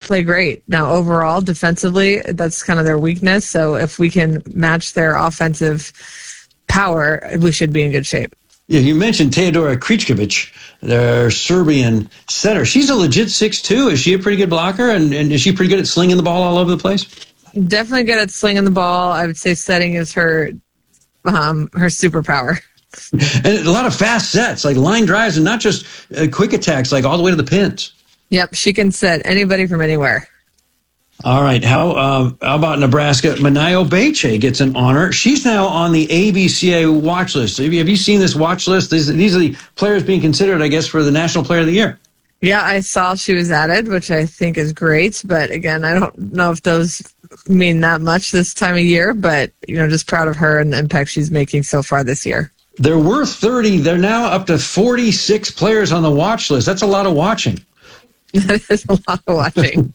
play great. Now, overall, defensively, that's kind of their weakness. So if we can match their offensive power, we should be in good shape. Yeah, you mentioned Teodora Kričković, their Serbian setter. She's a legit 6'2". Is she a pretty good blocker, and is she pretty good at slinging the ball all over the place? Definitely good at slinging the ball. I would say setting is her superpower. And a lot of fast sets, like line drives, and not just quick attacks, like all the way to the pins. Yep, she can set anybody from anywhere. All right, how about Nebraska? Manayo Beche gets an honor. She's now on the ABCA watch list. Have you seen this watch list? These are the players being considered, I guess, for the National Player of the Year. Yeah, I saw she was added, which I think is great. But again, I don't know if those mean that much this time of year. But, just proud of her and the impact she's making so far this year. There were 30. They're now up to 46 players on the watch list. That's a lot of watching. That is a lot of watching.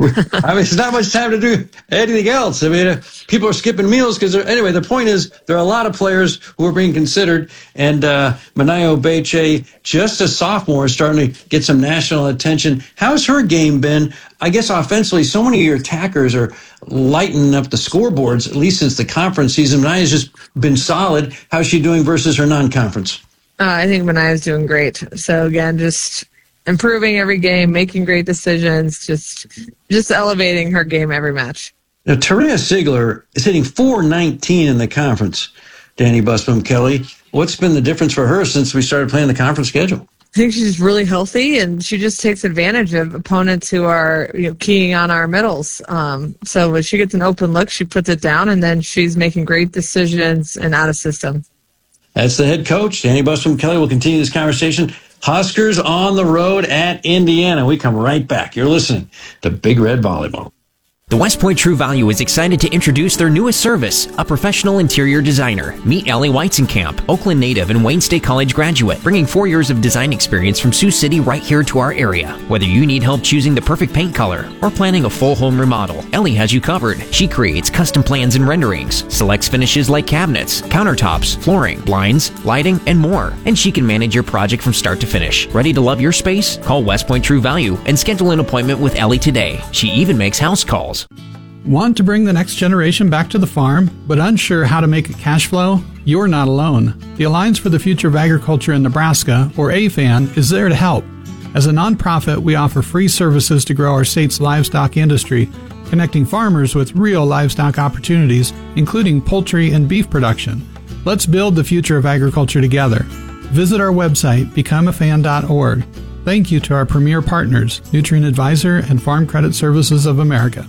I mean, it's not much time to do anything else. I mean, people are skipping meals because, anyway, the point is there are a lot of players who are being considered, and Manayo Beche, just a sophomore, is starting to get some national attention. How's her game been? I guess offensively, so many of your attackers are lighting up the scoreboards, at least since the conference season. Manaya's just been solid. How's she doing versus her non-conference? I think Manaya's doing great. So, again, just improving every game, making great decisions, just elevating her game every match. Now, Terea Sigler is hitting .419 in the conference. Danny Busboom Kelly, what's been the difference for her since we started playing the conference schedule? I think she's really healthy, and she just takes advantage of opponents who are keying on our middles. So when she gets an open look, she puts it down, and then she's making great decisions and out of system. That's the head coach. Danny Busboom Kelly will continue this conversation. Huskers on the road at Indiana. We come right back. You're listening to Big Red Volleyball. The West Point True Value is excited to introduce their newest service, a professional interior designer. Meet Ellie Weizenkamp, Oakland native and Wayne State College graduate, bringing 4 years of design experience from Sioux City right here to our area. Whether you need help choosing the perfect paint color or planning a full home remodel, Ellie has you covered. She creates custom plans and renderings, selects finishes like cabinets, countertops, flooring, blinds, lighting, and more. And she can manage your project from start to finish. Ready to love your space? Call West Point True Value and schedule an appointment with Ellie today. She even makes house calls. Want to bring the next generation back to the farm, but unsure how to make it cash flow? You're not alone. The Alliance for the Future of Agriculture in Nebraska, or AFAN, is there to help. As a nonprofit, we offer free services to grow our state's livestock industry, connecting farmers with real livestock opportunities, including poultry and beef production. Let's build the future of agriculture together. Visit our website, becomeafan.org. Thank you to our premier partners, Nutrient Advisor and Farm Credit Services of America.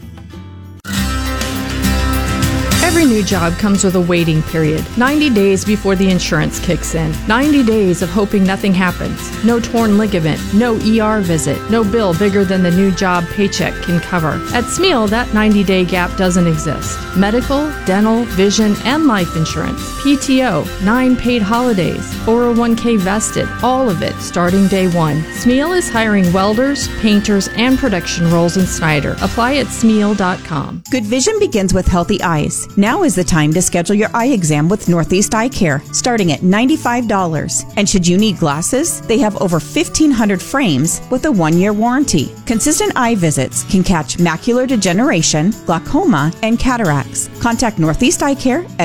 Every new job comes with a waiting period. 90 days before the insurance kicks in. 90 days of hoping nothing happens. No torn ligament, no ER visit, no bill bigger than the new job paycheck can cover. At Smeal, that 90-day gap doesn't exist. Medical, dental, vision, and life insurance, PTO, 9 paid holidays, 401k vested, all of it starting day one. Smeal is hiring welders, painters, and production roles in Snyder. Apply at Smeal.com. Good vision begins with healthy eyes. Now is the time to schedule your eye exam with Northeast Eye Care, starting at $95. And should you need glasses, they have over 1,500 frames with a 1-year warranty. Consistent eye visits can catch macular degeneration, glaucoma, and cataracts. Contact Northeast Eye Care at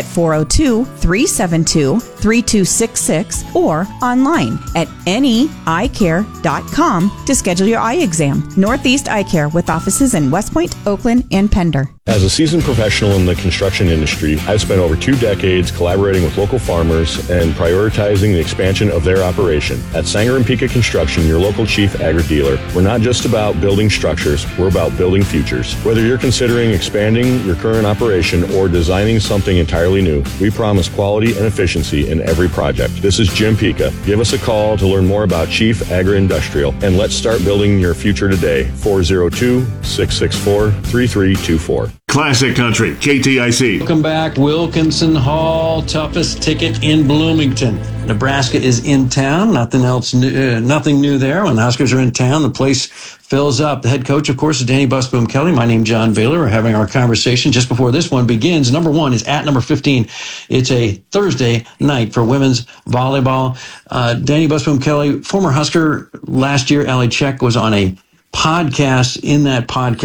402-372-3266 or online at neeyecare.com to schedule your eye exam. Northeast Eye Care with offices in West Point, Oakland, and Pender. As a seasoned professional in the construction industry, I've spent over 2 decades collaborating with local farmers and prioritizing the expansion of their operation. At Sanger & Pika Construction, your local chief agri-dealer, we're not just about building structures, we're about building futures. Whether you're considering expanding your current operation or designing something entirely new, we promise quality and efficiency in every project. This is Jim Pika. Give us a call to learn more about Chief Agri-Industrial, and let's start building your future today. 402-664-3324. Classic Country, KTIC. Welcome back. Wilkinson Hall, toughest ticket in Bloomington. Nebraska is in town. Nothing new there. When the Huskers are in town, the place fills up. The head coach, of course, is Danny Busboom Kelly. My name's John Baylor. We're having our conversation just before this one begins. Number 1 is at number 15. It's a Thursday night for women's volleyball. Danny Busboom Kelly, former Husker last year. Allie Check was on a podcast. In that podcast,